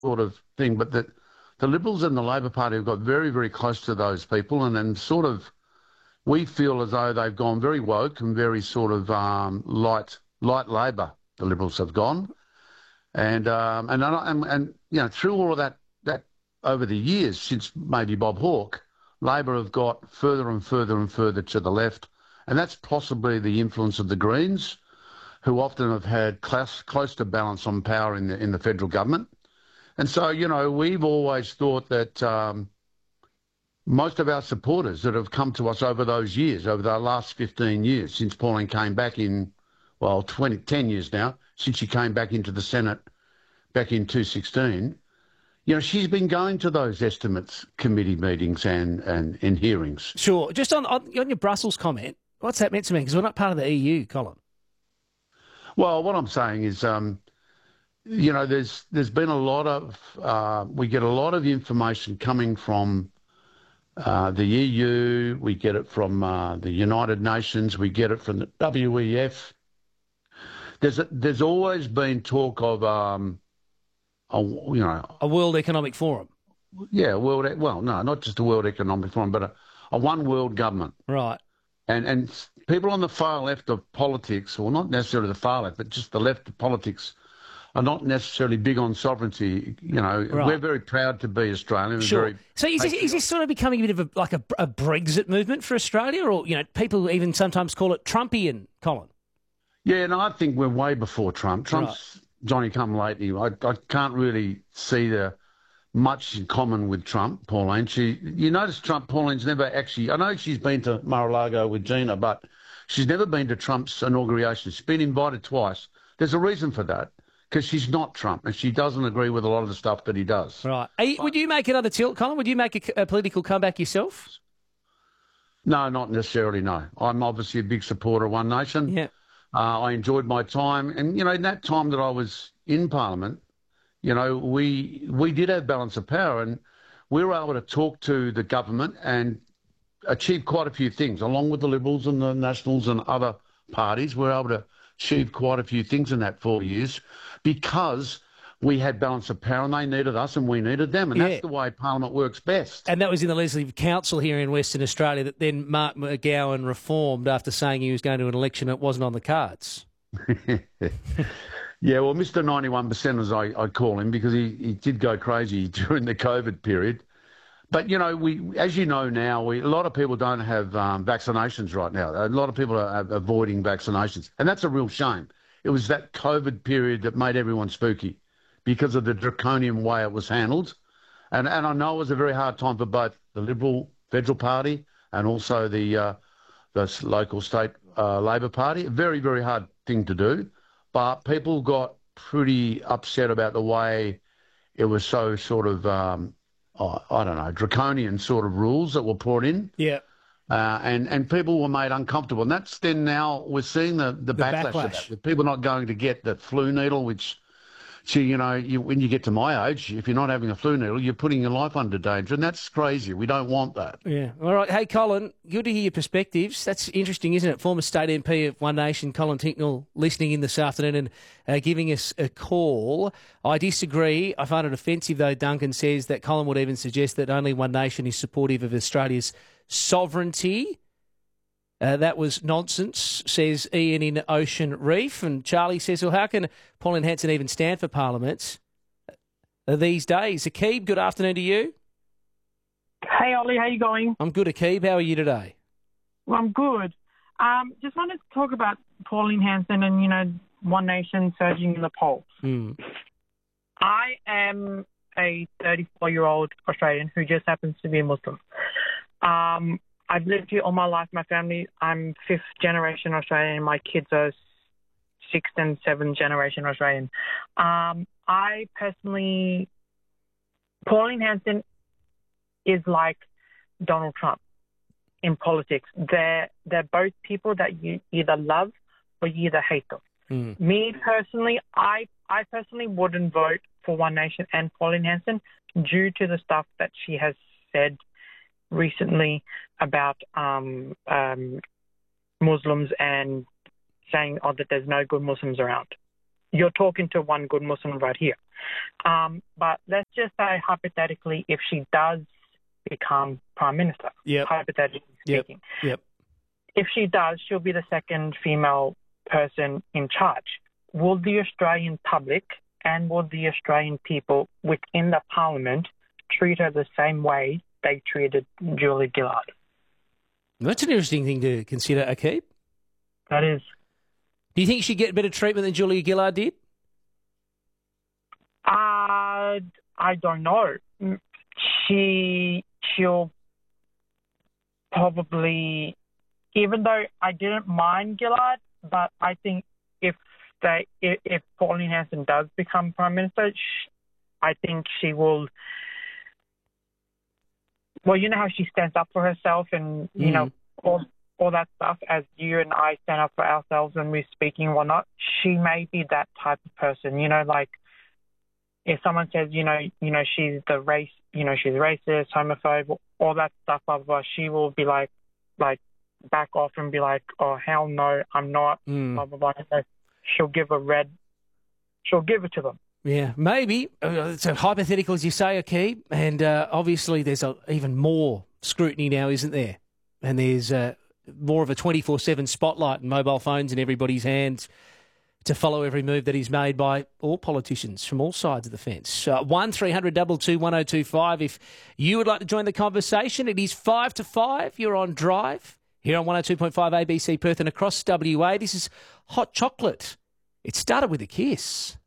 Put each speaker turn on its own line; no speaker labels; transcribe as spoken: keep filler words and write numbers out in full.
sort of thing, but that the Liberals and the Labor Party have got very, very close to those people, and then sort of we feel as though they've gone very woke and very sort of um, light, light Labor. The Liberals have gone, and um, and, and and you know through all of that that over the years since maybe Bob Hawke, Labor have got further and further and further to the left, and that's possibly the influence of the Greens, who often have had close, close to balance on power in the in the federal government. And so, you know, we've always thought that um, most of our supporters that have come to us over those years, over the last fifteen years, since Pauline came back in, well, twenty, ten years now, since she came back into the Senate back in two sixteen, you know, she's been going to those estimates committee meetings and, and, and hearings.
Sure. Just on, on, on your Brussels comment, what's that meant to me? Because we're not part of the E U, Colin.
Well, what I'm saying is, um, you know, there's there's been a lot of, uh, we get a lot of information coming from uh, the E U, we get it from uh, the United Nations, we get it from the W E F. There's a, there's always been talk of, um, a, you know...
A World Economic Forum.
Yeah, world. Well, no, not just a World Economic Forum, but a, a one world government.
Right.
And and people on the far left of politics, or not necessarily the far left, but just the left of politics, are not necessarily big on sovereignty. You know,
right.
We're very proud to be Australian.
Sure.
Very
so is this, is this sort of becoming a bit of a, like a, a Brexit movement for Australia? Or, you know, people even sometimes call it Trumpian, Colin?
Yeah, no, I think we're way before Trump. Trump's right. Johnny come lately. I, I can't really see the much in common with Trump, Pauline. She, you notice Trump, Pauline's never actually, I know she's been to Mar-a-Lago with Gina, but she's never been to Trump's inauguration. She's been invited twice. There's a reason for that, because she's not Trump, and she doesn't agree with a lot of the stuff that he does.
Right. You, would you make another tilt, Colin? Would you make a, a political comeback yourself?
No, not necessarily, no. I'm obviously a big supporter of One Nation.
Yeah.
Uh, I enjoyed my time, and, you know, in that time that I was in Parliament, you know, we we did have balance of power, and we were able to talk to the government and achieve quite a few things, along with the Liberals and the Nationals and other parties. We were able to achieve quite a few things in that four years because we had balance of power, and they needed us and we needed them, and
yeah.
that's the way Parliament works best.
And that was in the Legislative Council here in Western Australia that then Mark McGowan reformed after saying he was going to an election that wasn't on the cards.
Yeah, well, Mister ninety-one percent, as I, I call him, because he, he did go crazy during the COVID period. But, you know, we, as you know now, we, a lot of people don't have um, vaccinations right now. A lot of people are avoiding vaccinations, and that's a real shame. It was that COVID period that made everyone spooky because of the draconian way it was handled. And, and I know it was a very hard time for both the Liberal Federal Party and also the, uh, the local state uh, Labor Party. A very, very hard thing to do. But people got pretty upset about the way it was so sort of, um, oh, I don't know, draconian sort of rules that were put in.
Yeah.
Uh, and, and people were made uncomfortable. And that's then now we're seeing the, the,
the
backlash,
backlash
of that, with people not going to get the flu needle, which, see, you know, you, when you get to my age, if you're not having a flu needle, you're putting your life under danger. And that's crazy. We don't want that.
Yeah. All right. Hey, Colin, good to hear your perspectives. That's interesting, isn't it? Former State M P of One Nation, Colin Tinknell, listening in this afternoon and uh, giving us a call. I disagree. I find it offensive, though, Duncan says that Colin would even suggest that only One Nation is supportive of Australia's sovereignty. Uh, that was nonsense, says Ian in Ocean Reef. And Charlie says, well, how can Pauline Hanson even stand for Parliament uh, these days? Akib, good afternoon to you.
Hey, Ollie, how you going?
I'm good, Akib. How are you today?
Well, I'm good. Um, just wanted to talk about Pauline Hanson and, you know, One Nation surging in the polls.
Mm.
I am a thirty-four-year-old Australian who just happens to be a Muslim. Um, I've lived here all my life. My family, I'm fifth generation Australian. My kids are sixth and seventh generation Australian. Um, I personally, Pauline Hanson is like Donald Trump in politics. They're, they're both people that you either love or you either hate them.
Mm.
Me personally, I, I personally wouldn't vote for One Nation and Pauline Hanson due to the stuff that she has said recently about um, um, Muslims and saying oh, that there's no good Muslims around. You're talking to one good Muslim right here. Um, but let's just say hypothetically, if she does become Prime Minister,
Yep.
hypothetically
Yep.
speaking,
Yep.
if she does, she'll be the second female person in charge. Will the Australian public and will the Australian people within the Parliament treat her the same way they treated Julia Gillard?
That's an interesting thing to consider, Akib.
That is.
Do you think she'd get better treatment than Julia Gillard did?
Uh, I don't know. She, she'll probably, even though I didn't mind Gillard, but I think if they, if, if Pauline Hanson does become Prime Minister, sh I think she will. Well, you know how she stands up for herself, and you
Mm.
know all all that stuff. As you and I stand up for ourselves when we're speaking and whatnot, she may be that type of person. You know, like if someone says, you know, you know, she's the race, you know, she's racist, homophobe, all that stuff, blah, blah, blah, she will be like, like, back off and be like, oh, hell no, I'm not,
Mm.
blah, blah, blah. So she'll give a red, she'll give it to them.
Yeah, maybe. Uh, It's a hypothetical, as you say, Akib, and uh, obviously there's a, even more scrutiny now, isn't there? And there's uh, more of a twenty-four seven spotlight and mobile phones in everybody's hands to follow every move that is made by all politicians from all sides of the fence. Uh, one three hundred two two one oh two five. If you would like to join the conversation, it is five to five. You're on Drive here on one oh two point five A B C Perth and across W A. This is Hot Chocolate. It started with a kiss.